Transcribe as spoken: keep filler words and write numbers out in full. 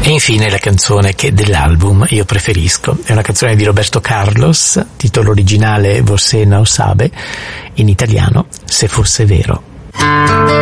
E infine la canzone che dell'album io preferisco, è una canzone di Roberto Carlos, titolo originale Você não sabe, in italiano Se fosse vero.